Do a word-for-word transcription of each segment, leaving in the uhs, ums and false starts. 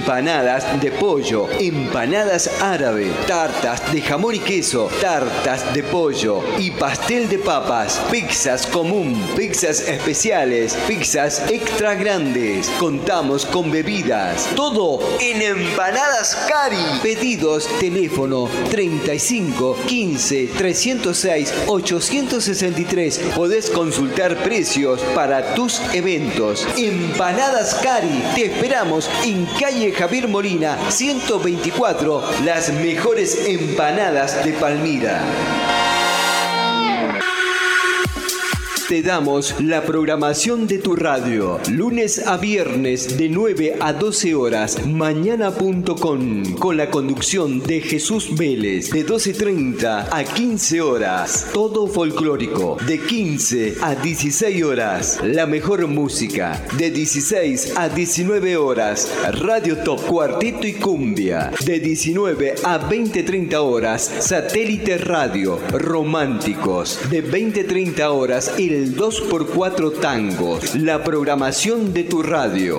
empanadas de pollo, empanadas árabe, tartas de jamón y queso, tartas de pollo y pastel de papas, pizzas común, pizzas especiales, pizzas extra grandes. Contamos con bebidas, todo en Empanadas Cari. Pedidos, teléfono treinta y cinco quince trescientos seis ochocientos sesenta y tres. Podés consultar precios para tus eventos. Empanadas Cari, te esperamos en calle Javier Molina ciento veinticuatro, las mejores empanadas de Palmira. Te damos la programación de tu radio, lunes a viernes de nueve a doce horas, mañana punto com, con la conducción de Jesús Vélez, de doce treinta a quince horas, todo folclórico, de quince a dieciséis horas, la mejor música, de dieciséis a diecinueve horas, Radio Top, Cuarteto y Cumbia, de diecinueve a veinte treinta horas, Satélite Radio, Románticos, de veinte treinta horas, el dos por cuatro Tangos, la programación de tu radio.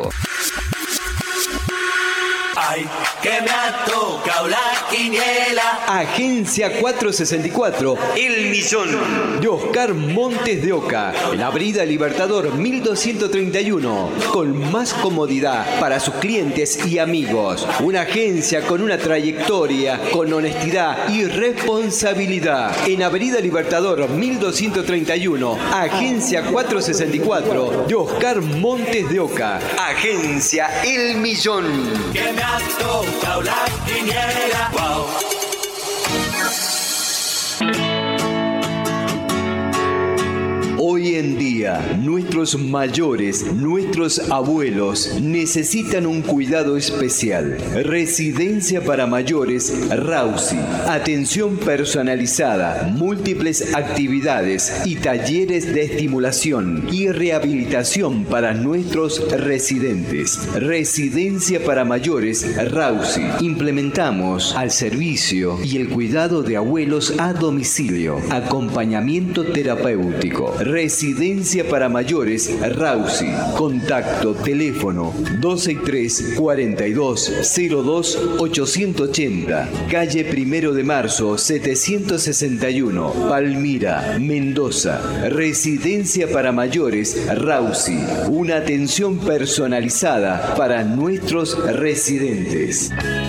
Ay, que me ha tocado la quiniela. Agencia cuatrocientos sesenta y cuatro, El Millón, de Oscar Montes de Oca, en Avenida Libertador mil doscientos treinta y uno, con más comodidad para sus clientes y amigos. Una agencia con una trayectoria, con honestidad y responsabilidad. En Avenida Libertador mil doscientos treinta y uno, Agencia cuatrocientos sesenta y cuatro, de Oscar Montes de Oca. Agencia El Millón. Que me ha tocado la quiniela. Wow. Hoy en día, nuestros mayores, nuestros abuelos, necesitan un cuidado especial. Residencia para mayores Rausi. Atención personalizada, múltiples actividades y talleres de estimulación y rehabilitación para nuestros residentes. Residencia para mayores Rausi. Implementamos al servicio y el cuidado de abuelos a domicilio. Acompañamiento terapéutico. Residencia para mayores Rausi. Contacto, teléfono doce tres cuarenta y dos cero dos ochocientos ochenta. Calle Primero de Marzo setecientos sesenta y uno, Palmira, Mendoza. Residencia para mayores Rausi. Una atención personalizada para nuestros residentes.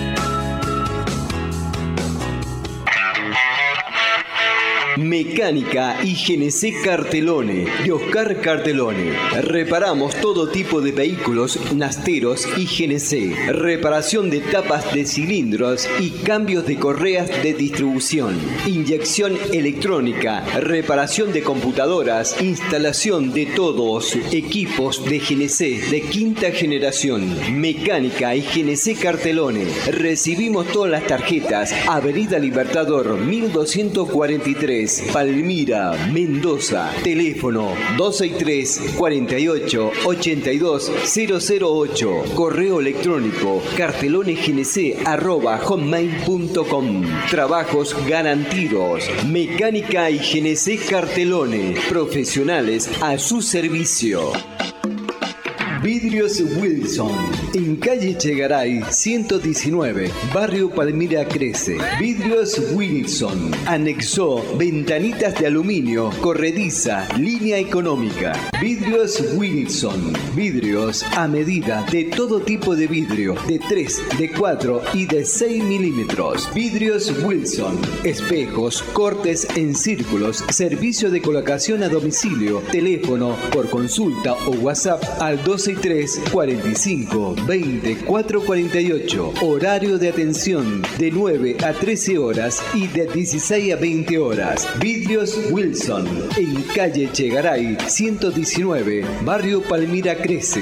Mecánica y G N C Cartelone, de Oscar Cartelone. Reparamos todo tipo de vehículos, nasteros y G N C. Reparación de tapas de cilindros y cambios de correas de distribución. Inyección electrónica, reparación de computadoras, instalación de todos equipos de G N C de quinta generación. Mecánica y G N C Cartelone. Recibimos todas las tarjetas. Avenida Libertador mil doscientos cuarenta y tres. Palmira, Mendoza. Teléfono doce tres cuarenta y ocho ochenta y dos cero cero ocho. Correo electrónico cartelonegnc arroba hotmail punto com. Trabajos garantidos. Mecánica y G N C Cartelone. Profesionales a su servicio. Vidrios Wilson, en calle Chegaray ciento diecinueve, barrio Palmira Crece. Vidrios Wilson, anexó ventanitas de aluminio, corrediza, línea económica. Vidrios Wilson, vidrios a medida de todo tipo de vidrio, de tres, de cuatro y de seis milímetros. Vidrios Wilson, espejos, cortes en círculos, servicio de colocación a domicilio, teléfono por consulta o WhatsApp al doce tres cuarenta y cinco veinte cuatrocientos cuarenta y ocho. Horario de atención de nueve a trece horas y de dieciséis a veinte horas. Vidrios Wilson, en calle Chegaray ciento diecinueve, barrio Palmira Crece.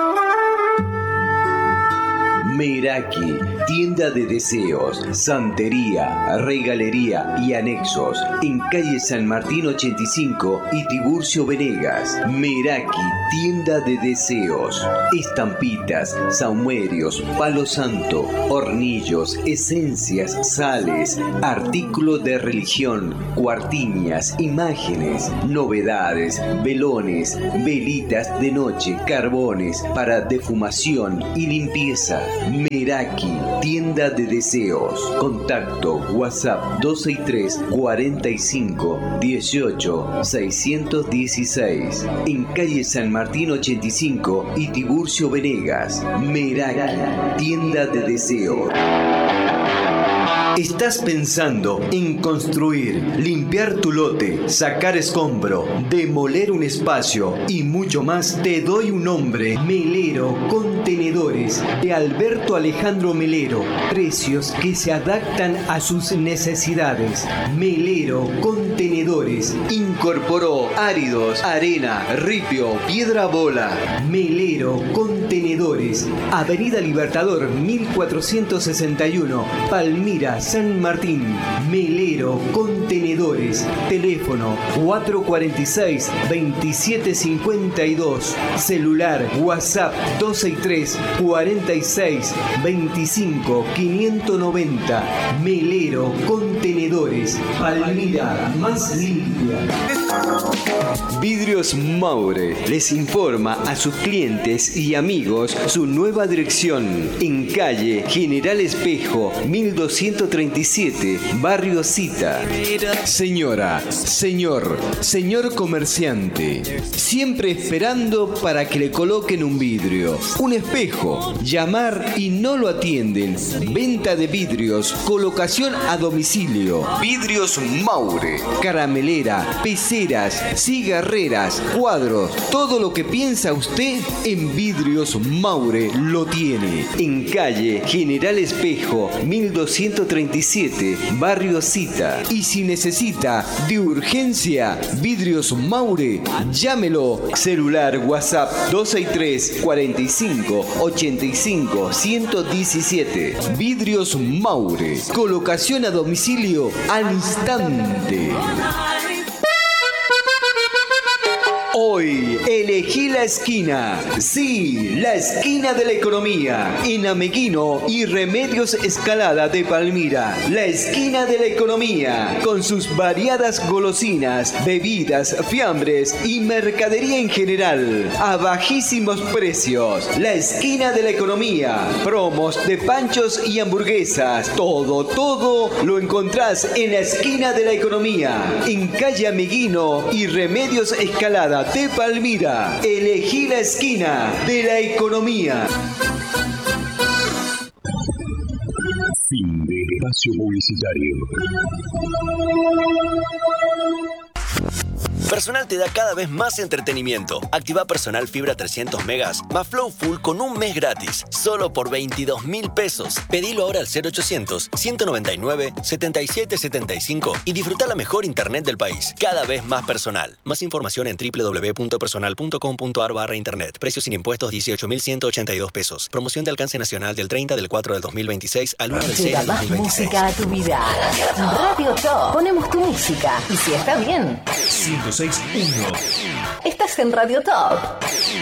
Meraki, tienda de deseos, santería, regalería y anexos, en calle San Martín ochenta y cinco y Tiburcio Venegas. Meraki, tienda de deseos, estampitas, saumerios, palo santo, hornillos, esencias, sales, artículos de religión, cuartiñas, imágenes, novedades, velones, velitas de noche, carbones para defumación y limpieza. Meraki, tienda de deseos. Contacto WhatsApp dos seis tres, cuarenta y cinco, dieciocho, seiscientos dieciséis. En calle San Martín ochenta y cinco y Tiburcio Venegas. Meraki, tienda de deseos. ¿Estás pensando en construir, limpiar tu lote, sacar escombro, demoler un espacio y mucho más? Te doy un nombre. Melero Contenedores de Alberto Alejandro Melero. Precios que se adaptan a sus necesidades. Melero Contenedores. Incorporó áridos, arena, ripio, piedra bola. Melero Contenedores. Avenida Libertador mil cuatrocientos sesenta y uno, Palmira, San Martín. Melero Contenedores. Teléfono cuatro cuarenta y seis, veintisiete cincuenta y dos. Celular WhatsApp dos seis tres, cuarenta y seis, veinticinco, quinientos noventa. Melero Contenedores. Palmira más limpia. Vidrios Maure les informa a sus clientes y amigos su nueva dirección en calle General Espejo mil doscientos treinta y siete, Barrio Cita. Señora, señor, señor comerciante, siempre esperando para que le coloquen un vidrio, un espejo, llamar y no lo atienden. Venta de vidrios, colocación a domicilio. Vidrios Maure, caramelera, peceras, cigarreras, cuadros, todo lo que piensa usted en Vidrios Maure lo tiene. En calle General Espejo mil doscientos treinta y siete, Barrio Cita. Y si necesita de urgencia Vidrios Maure, llámelo. Celular WhatsApp dos seis tres, cuarenta y cinco, ochenta y cinco, ciento diecisiete. Vidrios Maure, colocación a domicilio al instante. Hoy elegí la esquina, sí, la esquina de la economía, en Ameguino y Remedios Escalada de Palmira. La esquina de la economía, con sus variadas golosinas, bebidas, fiambres y mercadería en general, a bajísimos precios. La esquina de la economía, promos de panchos y hamburguesas, todo, todo lo encontrás en la esquina de la economía, en calle Ameguino y Remedios Escalada de Palmira. Elegí la esquina de la economía. Fin de espacio publicitario. Personal te da cada vez más entretenimiento. Activa Personal Fibra trescientos megas más Flow Full con un mes gratis, solo por veintidós mil pesos. Pedilo ahora al cero ochocientos, ciento noventa y nueve, setenta y siete setenta y cinco y disfruta la mejor internet del país. Cada vez más personal. Más información en doble u doble u doble u punto personal punto com punto a r barra internet. Precios sin impuestos dieciocho mil ciento ochenta y dos pesos. Promoción de alcance nacional del treinta del cuatro del dos mil veintiséis al uno del seis del dos mil veintiséis. Música a tu vida. Radio Top. Ponemos tu música. Y si está bien, ciento seis punto uno. estás en Radio Top.